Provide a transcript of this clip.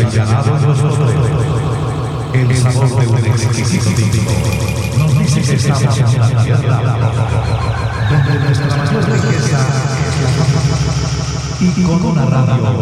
desenganado en nuestros dedos. El sabor de un exquisito tinto nos dice que estamos en la tierra donde nuestra mayor riqueza es la paz. Y con una radio